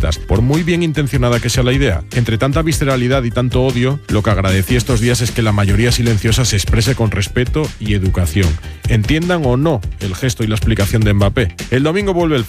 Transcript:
racistas. Por muy bien intencionada que sea la idea, entre tanta visceralidad y tanto odio, lo que agradecí estos días es que la mayoría silenciosa se exprese con respeto y educación. Entiendan o no el gesto y la explicación de Mbappé. El domingo vuelve el